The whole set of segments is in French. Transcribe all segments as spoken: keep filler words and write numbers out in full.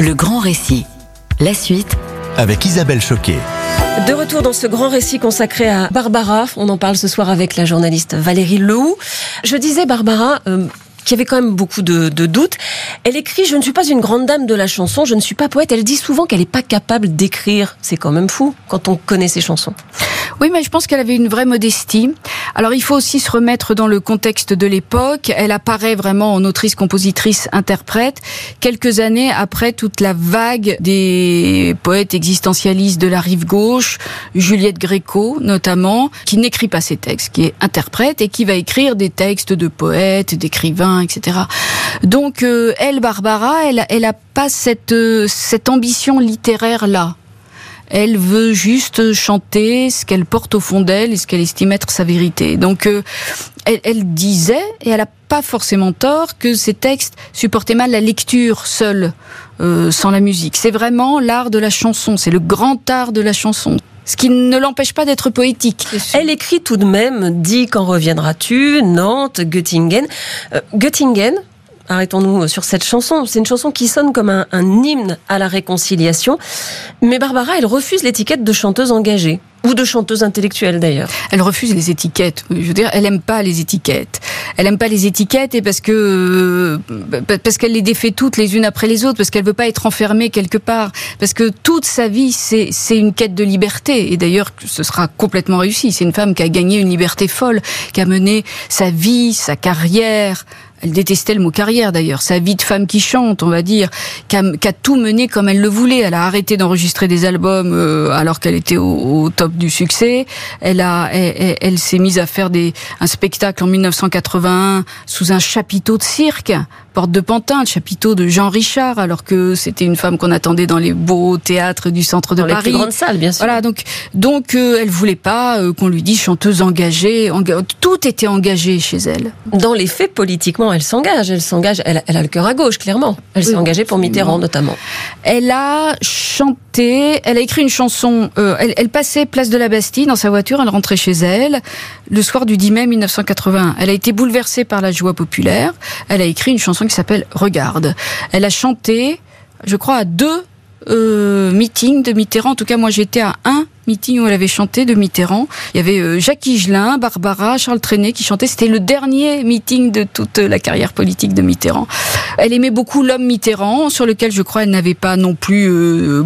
Le grand récit. La suite avec Isabelle Choquet. De retour dans ce grand récit consacré à Barbara. On en parle ce soir avec la journaliste Valérie Lehoux. Je disais, Barbara, euh, qui avait quand même beaucoup de, de doutes. Elle écrit « Je ne suis pas une grande dame de la chanson, je ne suis pas poète ». Elle dit souvent qu'elle n'est pas capable d'écrire. C'est quand même fou quand on connaît ses chansons. Oui, mais je pense qu'elle avait une vraie modestie. Alors, il faut aussi se remettre dans le contexte de l'époque. Elle apparaît vraiment en autrice, compositrice, interprète, quelques années après toute la vague des poètes existentialistes de la rive gauche, Juliette Gréco notamment, qui n'écrit pas ses textes, qui est interprète et qui va écrire des textes de poètes, d'écrivains, et cetera. Donc, euh, elle, Barbara, elle, elle a pas cette, euh, cette ambition littéraire-là. Elle veut juste chanter ce qu'elle porte au fond d'elle et ce qu'elle estime être sa vérité. Donc, euh, elle, elle disait, et elle n'a pas forcément tort, que ces textes supportaient mal la lecture seule, euh, sans la musique. C'est vraiment l'art de la chanson, c'est le grand art de la chanson. Ce qui ne l'empêche pas d'être poétique. Elle écrit tout de même « Dis quand reviendras-tu »,« Nantes »,« Göttingen euh, ». Göttingen, arrêtons-nous sur cette chanson. C'est une chanson qui sonne comme un, un hymne à la réconciliation. Mais Barbara, elle refuse l'étiquette de chanteuse engagée. Ou de chanteuse intellectuelle, d'ailleurs. Elle refuse les étiquettes. Je veux dire, elle aime pas les étiquettes. Elle aime pas les étiquettes et parce que, parce qu'elle les défait toutes les unes après les autres, parce qu'elle veut pas être enfermée quelque part. Parce que toute sa vie, c'est, c'est une quête de liberté. Et d'ailleurs, ce sera complètement réussi. C'est une femme qui a gagné une liberté folle, qui a mené sa vie, sa carrière. Elle détestait le mot carrière d'ailleurs, sa vie de femme qui chante, on va dire, qui a, qui a tout mené comme elle le voulait. Elle a arrêté d'enregistrer des albums euh, alors qu'elle était au, au top du succès. Elle a, elle, elle, elle s'est mise à faire des, un spectacle en dix-neuf cent quatre-vingt-un sous un chapiteau de cirque, Porte de Pantin, le chapiteau de Jean Richard, alors que c'était une femme qu'on attendait dans les beaux théâtres du centre de dans Paris. Dans les plus grandes salles, bien sûr. Voilà, donc, donc euh, elle voulait pas euh, qu'on lui dise chanteuse engagée. Enga... Tout était engagé chez elle. Dans les faits, politiquement, elle s'engage. Elle s'engage. Elle, elle a le cœur à gauche, clairement. Elle oui, s'est engagée pour Mitterrand, notamment. Elle a chanté. Elle a écrit une chanson. Euh, elle, elle passait place de la Bastille dans sa voiture. Elle rentrait chez elle le soir du dix mai mille neuf cent quatre-vingt-un. Elle a été bouleversée par la joie populaire. Elle a écrit une chanson qui s'appelle Regarde. Elle a chanté, je crois, à deux euh, meetings de Mitterrand. En tout cas, moi, j'étais à un meeting où elle avait chanté de Mitterrand. Il y avait euh, Jacques Higelin, Barbara, Charles Trenet qui chantaient. C'était le dernier meeting de toute la carrière politique de Mitterrand. Elle aimait beaucoup l'homme Mitterrand, sur lequel, je crois, elle n'avait pas non plus euh,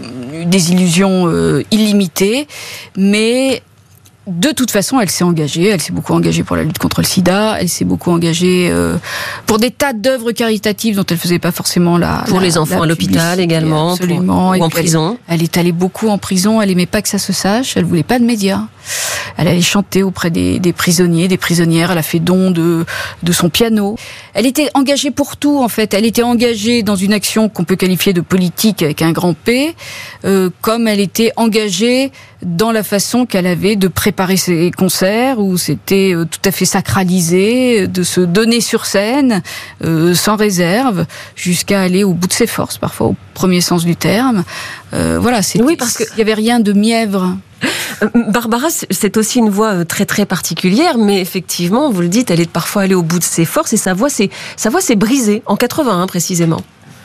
des illusions euh, illimitées, mais de toute façon, elle s'est engagée. Elle s'est beaucoup engagée pour la lutte contre le sida. Elle s'est beaucoup engagée euh, pour des tas d'œuvres caritatives dont elle faisait pas forcément la pour la, les enfants à l'hôpital également, absolument. Pour, ou en et prison. Elle, elle est allée beaucoup en prison. Elle aimait pas que ça se sache. Elle voulait pas de médias. Elle allait chanter auprès des, des prisonniers, des prisonnières. Elle a fait don de de son piano. Elle était engagée pour tout en fait. Elle était engagée dans une action qu'on peut qualifier de politique avec un grand P, euh, comme elle était engagée dans la façon qu'elle avait de préparer ses concerts, où c'était tout à fait sacralisé, de se donner sur scène, euh, sans réserve, jusqu'à aller au bout de ses forces, parfois au premier sens du terme. Euh, voilà, c'est oui, parce que il y avait rien de mièvre. Barbara, c'est aussi une voix très très particulière, mais effectivement, vous le dites, elle est parfois allée au bout de ses forces et sa voix s'est, sa voix s'est brisée, en quatre-vingt-un précisément.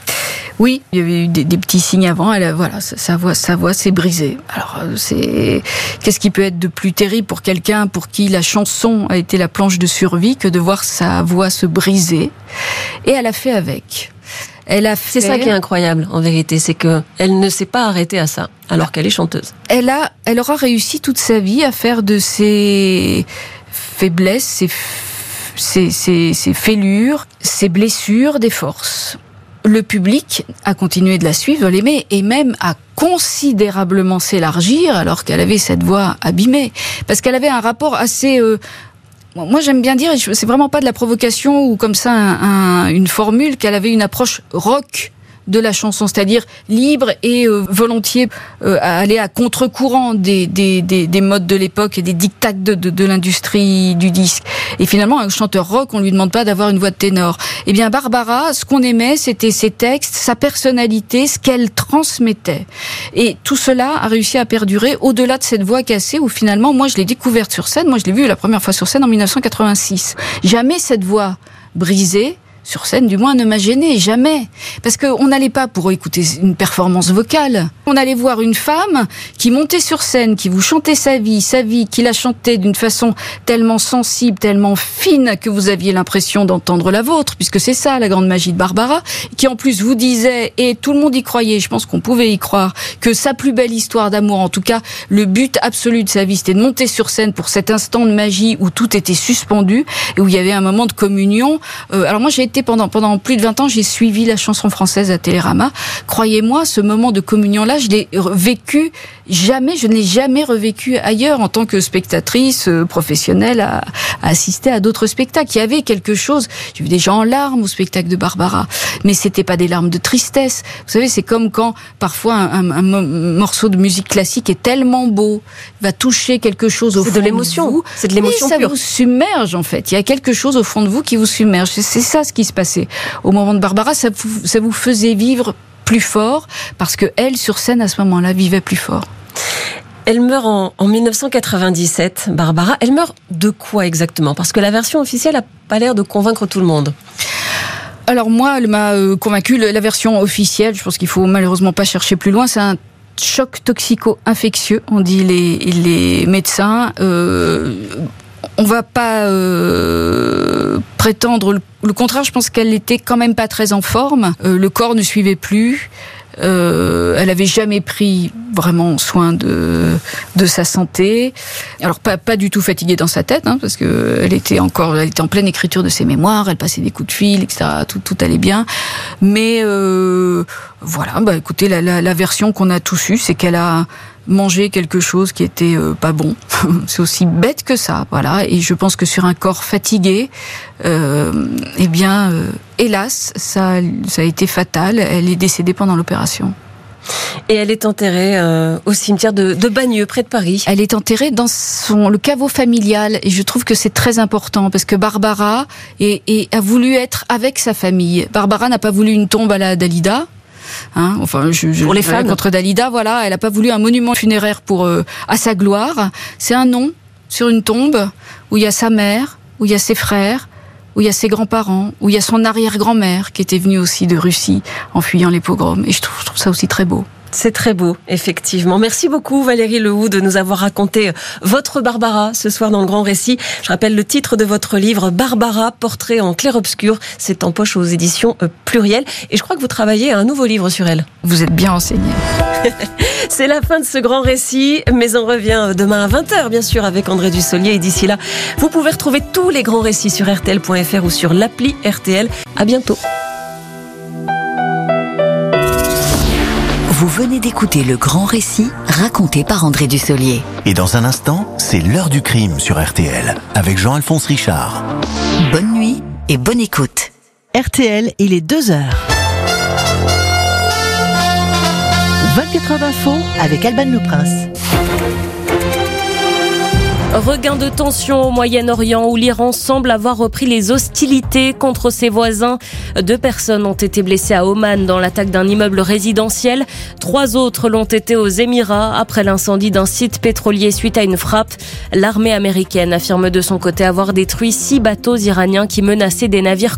Oui, il y avait eu des, des petits signes avant. Elle, voilà, sa voix, sa voix s'est brisée. Alors, c'est qu'est-ce qui peut être de plus terrible pour quelqu'un pour qui la chanson a été la planche de survie que de voir sa voix se briser. Et elle a fait avec. Elle a fait... C'est ça qui est incroyable, en vérité, c'est que elle ne s'est pas arrêtée à ça, alors qu'elle est chanteuse. Elle a, elle aura réussi toute sa vie à faire de ses faiblesses, ses, ses, ses, ses fêlures, ses blessures des forces. Le public a continué de la suivre, de l'aimer, et même a considérablement s'élargir alors qu'elle avait cette voix abîmée. Parce qu'elle avait un rapport assez... Euh, moi, j'aime bien dire, c'est vraiment pas de la provocation ou comme ça un, un, une formule, qu'elle avait une approche rock de la chanson, c'est-à-dire libre et euh, volontiers euh, à aller à contre-courant des, des, des, des modes de l'époque et des dictats de, de, de l'industrie du disque. Et finalement, un chanteur rock, on lui demande pas d'avoir une voix de ténor. Eh bien, Barbara, ce qu'on aimait, c'était ses textes, sa personnalité, ce qu'elle transmettait. Et tout cela a réussi à perdurer au-delà de cette voix cassée où finalement, moi, je l'ai découverte sur scène. Moi, je l'ai vue la première fois sur scène en dix-neuf cent quatre-vingt-six. Jamais cette voix brisée sur scène, du moins, ne m'a gênée, jamais. Parce qu'on n'allait pas pour écouter une performance vocale. On allait voir une femme qui montait sur scène, qui vous chantait sa vie, sa vie, qui la chantait d'une façon tellement sensible, tellement fine, que vous aviez l'impression d'entendre la vôtre, puisque c'est ça, la grande magie de Barbara, qui en plus vous disait, et tout le monde y croyait, je pense qu'on pouvait y croire, que sa plus belle histoire d'amour, en tout cas, le but absolu de sa vie, c'était de monter sur scène pour cet instant de magie où tout était suspendu, et où il y avait un moment de communion. Euh, alors moi, j'ai été Pendant, pendant plus de vingt ans, j'ai suivi la chanson française à Télérama. Croyez-moi, ce moment de communion-là, je l'ai vécu jamais, je ne l'ai jamais revécu ailleurs en tant que spectatrice euh, professionnelle à, à assister à d'autres spectacles. Il y avait quelque chose, j'ai vu des gens en larmes au spectacle de Barbara, mais c'était pas des larmes de tristesse. Vous savez, c'est comme quand parfois un, un, un morceau de musique classique est tellement beau, va toucher quelque chose au fond de l'émotion. de vous. C'est de l'émotion et ça pure. vous submerge en fait. Il y a quelque chose au fond de vous qui vous submerge. C'est, c'est ça ce qui se passait au moment de Barbara. Ça vous, ça vous faisait vivre plus fort parce que elle, sur scène, à ce moment-là, vivait plus fort. Elle meurt en, en dix-neuf cent quatre-vingt-dix-sept, Barbara. Elle meurt de quoi exactement? Parce que la version officielle n'a pas l'air de convaincre tout le monde. Alors moi, elle m'a euh, convaincue. La version officielle, je pense qu'il faut malheureusement pas chercher plus loin, c'est un choc toxico-infectieux, on dit les, les médecins. Euh, on va pas euh, prétendre le, le contraire. Je pense qu'elle était quand même pas très en forme. Euh, le corps ne suivait plus. Euh, elle avait jamais pris vraiment soin de de sa santé. Alors pas pas du tout fatiguée dans sa tête, hein, parce que elle était encore, elle était en pleine écriture de ses mémoires. Elle passait des coups de fil, et cetera. Tout tout allait bien. Mais euh, voilà, bah écoutez, la, la la version qu'on a tous eue, c'est qu'elle a mangé quelque chose qui était euh, pas bon. C'est aussi bête que ça, voilà. Et je pense que sur un corps fatigué, euh, eh bien, euh, hélas, ça, ça a été fatal. Elle est décédée pendant l'opération. Et elle est enterrée euh, au cimetière de, de Bagneux, près de Paris. Elle est enterrée dans son, le caveau familial. Et je trouve que c'est très important parce que Barbara est, est, a voulu être avec sa famille. Barbara n'a pas voulu une tombe à la Dalida. Hein, enfin, je, je, pour les fans contre Dalida, voilà, elle n'a pas voulu un monument funéraire pour euh, à sa gloire. C'est un nom sur une tombe où il y a sa mère, où il y a ses frères, où il y a ses grands-parents, où il y a son arrière-grand-mère qui était venue aussi de Russie en fuyant les pogroms. Et je trouve, je trouve ça aussi très beau. C'est très beau, effectivement. Merci beaucoup Valérie Lehoux de nous avoir raconté votre Barbara ce soir dans le Grand Récit. Je rappelle le titre de votre livre, Barbara, portrait en clair-obscur. C'est en poche aux éditions Pluriel. Et je crois que vous travaillez à un nouveau livre sur elle. Vous êtes bien renseigné. C'est la fin de ce Grand Récit, mais on revient demain à vingt heures, bien sûr, avec André Dussolier. Et d'ici là, vous pouvez retrouver tous les grands récits sur R T L point F R ou sur l'appli R T L. À bientôt. Vous venez d'écouter le Grand Récit raconté par André Dussolier. Et dans un instant, c'est l'heure du crime sur R T L avec Jean-Alphonse Richard. Bonne nuit et bonne écoute. R T L, il est deux heures. vingt-quatre heures d'info avec Alban Le Prince. Regain de tension au Moyen-Orient où l'Iran semble avoir repris les hostilités contre ses voisins. Deux personnes ont été blessées à Oman dans l'attaque d'un immeuble résidentiel. Trois autres l'ont été aux Émirats après l'incendie d'un site pétrolier suite à une frappe. L'armée américaine affirme de son côté avoir détruit six bateaux iraniens qui menaçaient des navires